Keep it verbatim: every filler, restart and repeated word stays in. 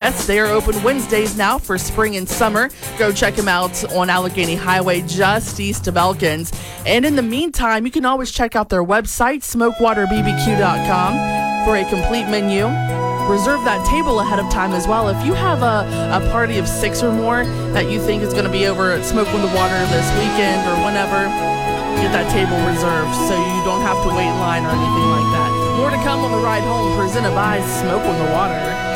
Yes, they are open Wednesdays now for spring and summer. Go check them out on Allegheny Highway just east of Elkins. And in the meantime, you can always check out their website, smokewater b b q dot com, for a complete menu. Reserve that table ahead of time as well. If you have a, a party of six or more that you think is going to be over at Smoke on the Water this weekend or whenever, get that table reserved so you don't have to wait in line or anything like that. More to come on the ride home, presented by Smoke on the Water.